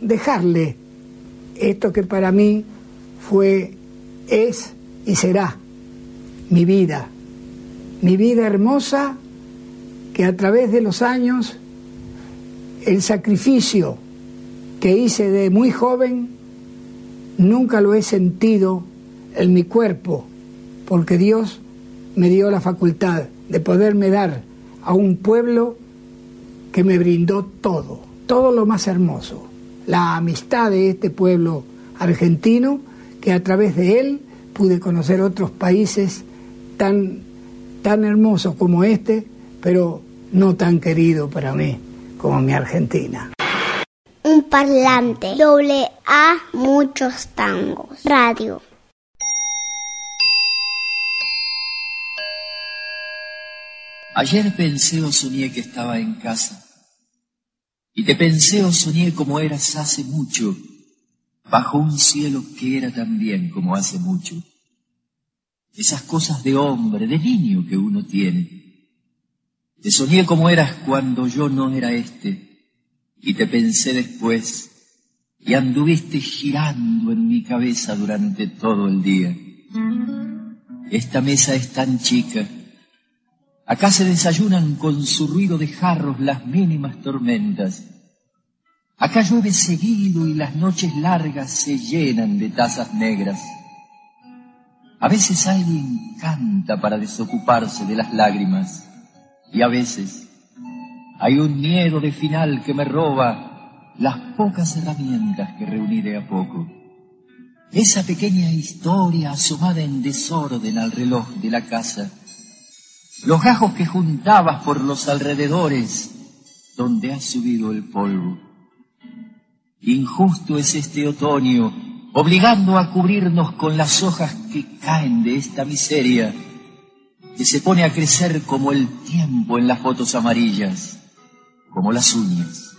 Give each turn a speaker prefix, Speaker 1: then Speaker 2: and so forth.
Speaker 1: dejarle esto que para mí fue, es y será mi vida hermosa, que a través de los años, el sacrificio que hice de muy joven, nunca lo he sentido en mi cuerpo, porque Dios me dio la facultad de poderme dar a un pueblo que me brindó todo lo más hermoso, la amistad de este pueblo argentino, que a través de él pude conocer otros países tan hermosos como este, pero no tan querido para mí como mi Argentina.
Speaker 2: Un parlante, AA, muchos tangos, radio.
Speaker 3: Ayer pensé o soñé que estaba en casa, y te pensé o soñé como eras hace mucho, bajo un cielo que era también como hace mucho. Esas cosas de hombre, de niño que uno tiene. Te soñé como eras cuando yo no era y te pensé después, y anduviste girando en mi cabeza durante todo el día. Esta mesa es tan chica. Acá se desayunan con su ruido de jarros las mínimas tormentas. Acá llueve seguido y las noches largas se llenan de tazas negras. A veces alguien canta para desocuparse de las lágrimas, y a veces hay un miedo de final que me roba las pocas herramientas que reuní de a poco. Esa pequeña historia asomada en desorden al reloj de la casa, los gajos que juntabas por los alrededores donde ha subido el polvo. Injusto es este otoño, obligando a cubrirnos con las hojas que caen de esta miseria, que se pone a crecer como el tiempo en las fotos amarillas, como las uñas.